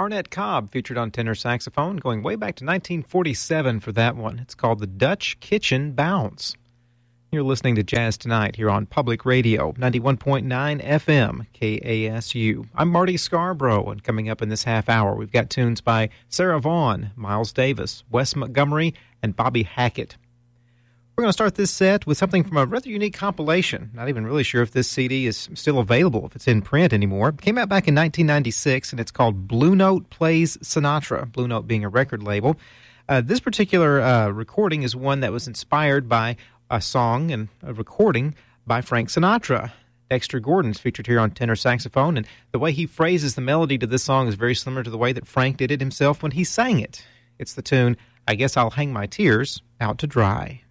Arnett Cobb featured on tenor saxophone, going way back to 1947 for that one. It's called the Dutch Kitchen Bounce. You're listening to Jazz Tonight here on Public Radio, 91.9 FM, KASU. I'm Marty Scarborough, and coming up in this half hour, we've got tunes by Sarah Vaughan, Miles Davis, Wes Montgomery, and Bobby Hackett. We're going to start this set with something from a rather unique compilation. Not even really sure if this CD is still available, if it's in print anymore. It came out back in 1996, and it's called Blue Note Plays Sinatra, Blue Note being a record label. This particular recording is one that was inspired by a song and a recording by Frank Sinatra. Dexter Gordon's featured here on tenor saxophone, and the way he phrases the melody to this song is very similar to the way that Frank did it himself when he sang it. It's the tune, I Guess I'll Hang My Tears Out to Dry.